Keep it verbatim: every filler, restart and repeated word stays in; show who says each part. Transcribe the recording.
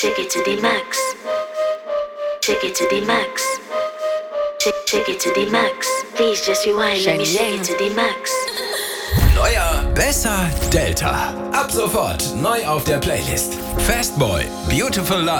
Speaker 1: Take it to the max. Take it to the max. Take, take it to the max. Please just rewind, let me shake it to the max.
Speaker 2: Neuer, besser, Delta. Ab sofort neu auf der Playlist. Fastboy, Beautiful Life.